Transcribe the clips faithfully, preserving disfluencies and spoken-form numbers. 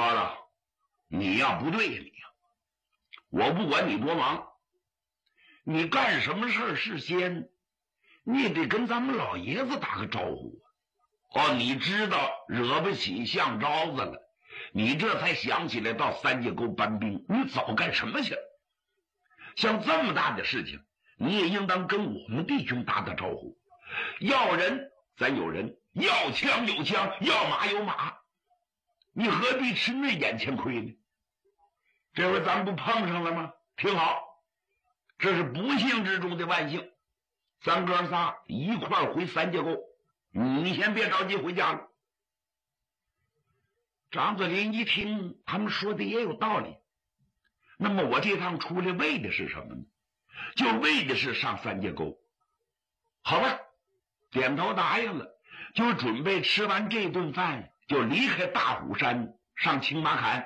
说了，你呀不对呀你呀，我不管你多忙，你干什么事儿事先你得跟咱们老爷子打个招呼啊！哦，你知道惹不起项招子了，你这才想起来到三界沟搬兵，你早干什么去了？像这么大的事情，你也应当跟我们弟兄打打招呼。要人咱有人，要枪有枪，要马有马，你何必吃那眼前亏呢？这回咱不碰上了吗？挺好，这是不幸之中的万幸。咱哥仨一块儿回三界沟，你先别着急回家了。张作霖一听他们说的也有道理，那么我这趟出来为的是什么呢？就为的是上三界沟。好吧，点头答应了，就准备吃完这顿饭就离开大虎山上青马坎。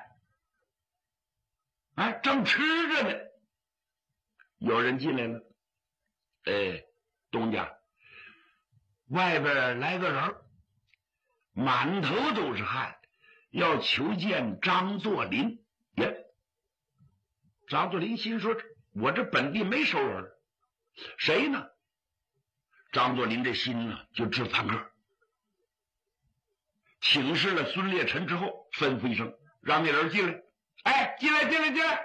哎，正吃着呢，有人进来了。哎，东家，外边来个人，满头都是汗，要求见张作霖。耶，张作霖心说，我这本地没熟人，谁呢？张作霖这心呢就直翻个，请示了孙烈臣之后，吩咐一声，让那人进来。哎，进来进来进来！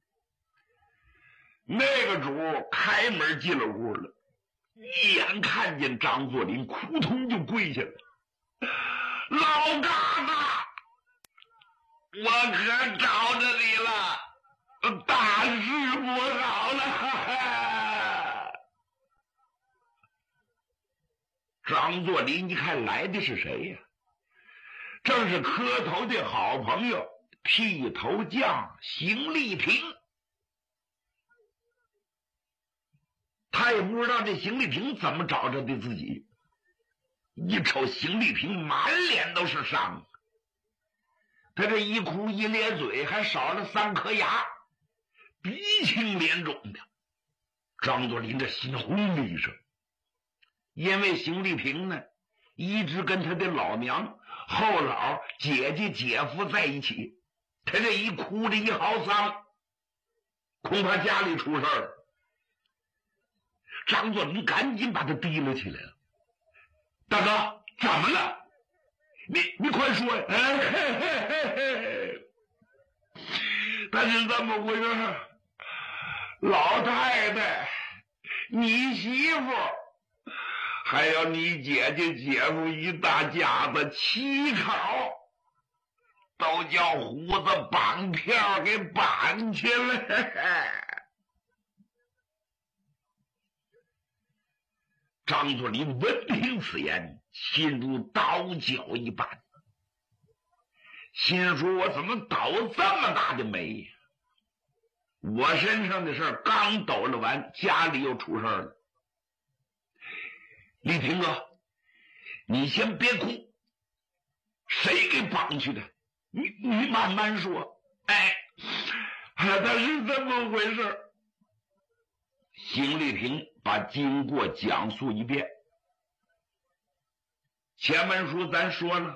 那个主开门进了屋了，一眼看见张作霖，扑通就跪下了。老嘎嘎，我可找着你了，大事不好了！张作霖一看来的是谁呀？正是磕头的好朋友剃头匠邢立平。他也不知道这邢立平怎么找着的自己，一瞅邢立平满脸都是伤，他这一哭一咧嘴，还少了三颗牙，鼻青脸肿的。张作霖这心轰的一声，因为邢立平呢一直跟他的老娘后老姐姐姐夫在一起，他这一哭这一嚎丧，恐怕家里出事儿。张作霖赶紧把他提了起来了。大哥，怎么了？你你快说呀！哎嘿嘿嘿嘿，他是这么回事，老太太，你媳妇还有你姐姐姐夫一大家子七口，都叫胡子绑票给绑去了。张作霖闻听此言，心如刀绞一般，心说我怎么倒这么大的霉呀？我身上的事刚抖了完，家里又出事了。立平哥，你先别哭，谁给绑去的？你你慢慢说。哎，他是这么回事。邢立平把经过讲述一遍。前文书咱说了，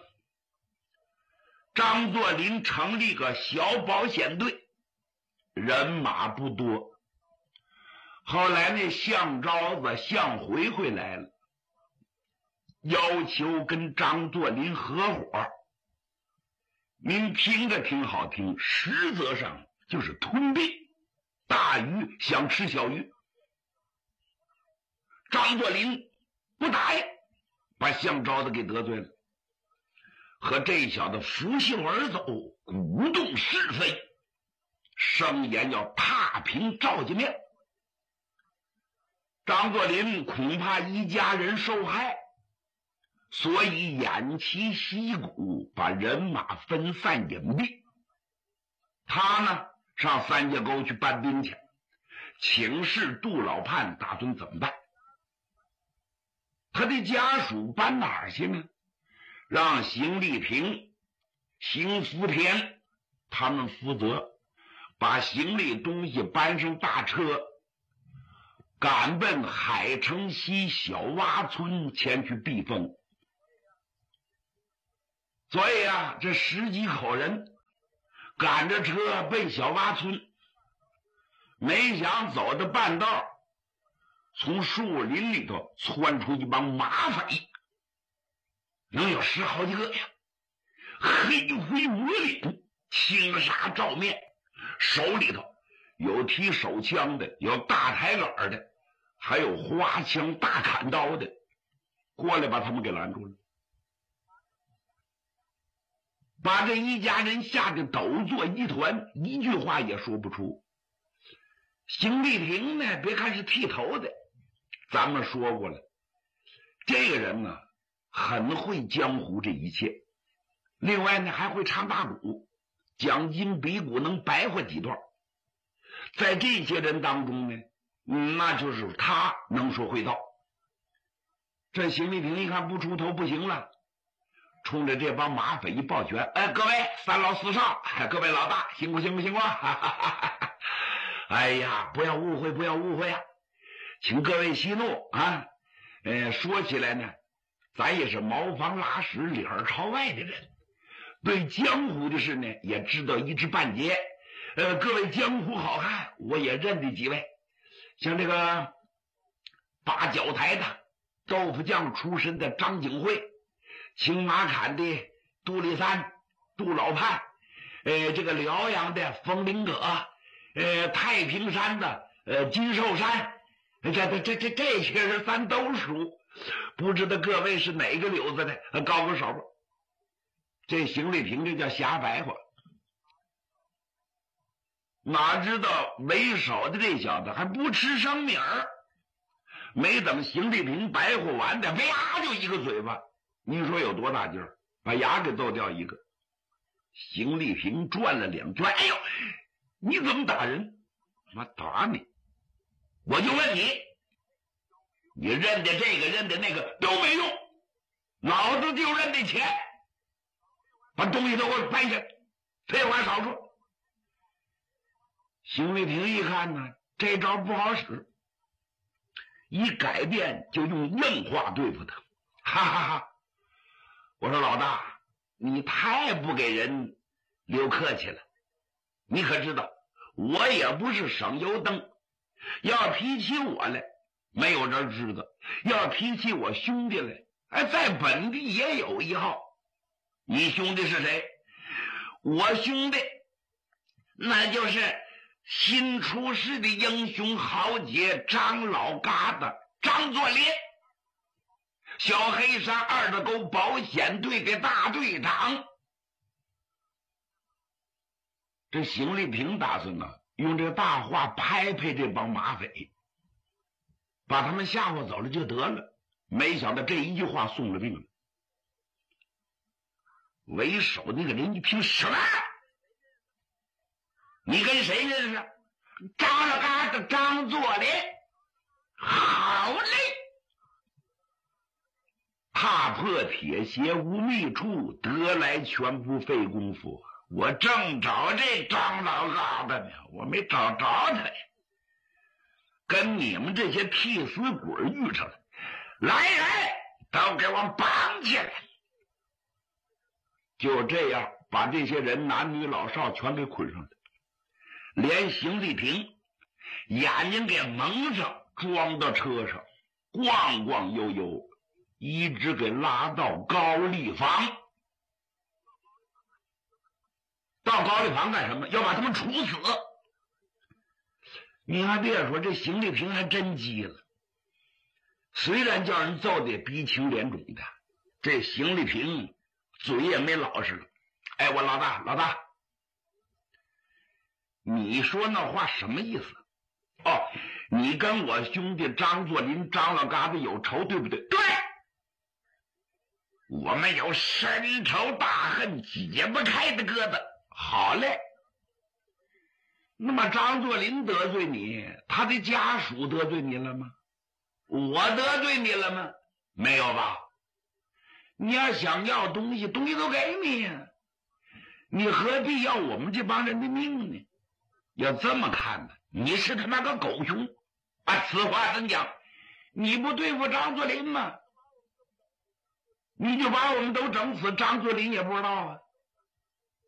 张作霖成立个小保险队，人马不多。后来那项招子项回回来了，要求跟张作霖合伙。您听着挺好听，实则上就是吞并，大鱼想吃小鱼。张作霖不答应，把项招子给得罪了，和这小子拂袖而走，鼓动是非，声言要踏平赵家庙。张作霖恐怕一家人受害，所以偃旗息鼓，把人马分散隐蔽。他呢上三界沟去搬兵去，请示杜老判打算怎么办。他的家属搬哪儿去呢？让邢立平、邢福田他们负责，把行李东西搬上大车，赶奔海城西小洼村前去避风。所以啊，这十几口人赶着车奔小洼村。没想走到半道，从树林里头窜出一帮马匪，能有十好几个呀，黑灰抹脸，青纱罩面，手里头有提手枪的，有大抬杆的，还有花枪大砍刀的，过来把他们给拦住了，把这一家人吓得抖作一团，一句话也说不出。邢丽萍呢，别看是剃头的，咱们说过了，这个人呢很会江湖这一切，另外呢还会唱大鼓，讲金比鼓能白话几段。在这些人当中呢，那就是他能说会道。这邢丽萍一看不出头不行了，冲着这帮马匪一抱拳：“哎，各位三老四少，各位老大，辛苦辛苦辛苦！哈哈哈哈哎呀，不要误会，不要误会啊！请各位息怒啊！呃，说起来呢，咱也是茅房拉屎里儿朝外的人，对江湖的事呢也知道一知半解。呃，各位江湖好汉，我也认得几位，像这个八角台的豆腐匠出身的张景惠，青马坎的杜立三、杜老盼，呃，这个辽阳的风林阁。呃，太平山的呃金寿山，这这这这这些人咱都熟，不知道各位是哪个柳子的，高个手吧。这邢丽萍这叫瞎白话，哪知道为首的这小子还不吃生米儿，没等邢丽萍白话完的，啪就一个嘴巴，你说有多大劲儿，把牙给揍掉一个。邢丽萍转了两圈，哎呦！你怎么打人？我打你！我就问你，你认得这个认得那个都没用，老子就认得钱，把东西都给我搬下，废话少说。邢丽萍一看呢，这招不好使，一改变就用硬话对付他，哈哈哈！我说老大，你太不给人留客气了，你可知道？我也不是省油灯，要提起我来，没有人知道；要提起我兄弟来，哎，在本地也有一号。你兄弟是谁？我兄弟，那就是新出世的英雄豪杰张老疙瘩张作霖，小黑山二大沟保险队的大队长。这邢丽萍打算呢，用这个大话拍拍这帮马匪，把他们吓唬走了就得了。没想到这一句话送了命了。为首那个人一听，什么？你跟谁认识？张老疙瘩张作霖。好嘞！踏破铁鞋无觅处，得来全不费功夫。我正找这张老疙瘩呢，我没找着他呀，跟你们这些替死鬼遇上了，来人，都给我绑起来！就这样，把这些人男女老少全给捆上了，连邢丽萍眼睛给蒙上，装到车上，晃晃悠悠，一直给拉到高丽坊。到高丽坊干什么？要把他们处死。你还别说，这邢丽萍还真急了。虽然叫人揍得鼻青脸肿的，这邢丽萍嘴也没老实了。哎，我老大老大，你说那话什么意思？哦，你跟我兄弟张作霖张老疙瘩有仇，对不对？对，我们有深仇大恨解不开的疙瘩。好嘞，那么张作霖得罪你，他的家属得罪你了吗？我得罪你了吗？没有吧？你要想要东西，东西都给你呀，你何必要我们这帮人的命呢？要这么看呢，你是他妈个狗熊啊！此话怎讲？你不对付张作霖吗？你就把我们都整死，张作霖也不知道啊。